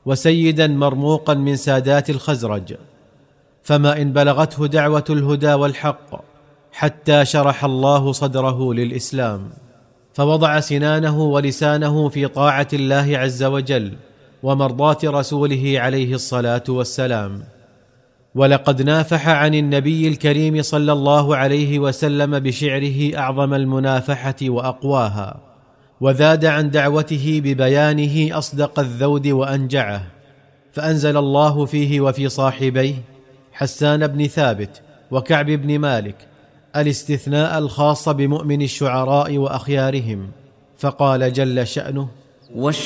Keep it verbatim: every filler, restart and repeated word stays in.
وسيدا مرموقا من سادات الخزرج، فما إن بلغته دعوة الهدى والحق حتى شرح الله صدره للإسلام، فوضع سنانه ولسانه في طاعة الله عز وجل ومرضاة رسوله عليه الصلاة والسلام. ولقد نافح عن النبي الكريم صلى الله عليه وسلم بشعره أعظم المنافحة وأقواها، وذاد عن دعوته ببيانه أصدق الذود وأنجعه، فأنزل الله فيه وفي صاحبيه حسان بن ثابت وكعب بن مالك الاستثناء الخاص بمؤمن الشعراء وأخيارهم، فقال جل شأنه: